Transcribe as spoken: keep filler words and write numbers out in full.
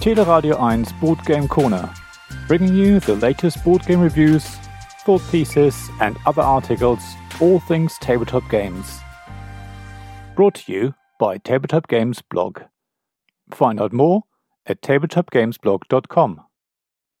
Teleradio eins Board Game Corner, bringing you the latest board game reviews, thought pieces and other articles, all things tabletop games. Brought to you by Tabletop Games Blog. Find out more at tabletop games blog dot com.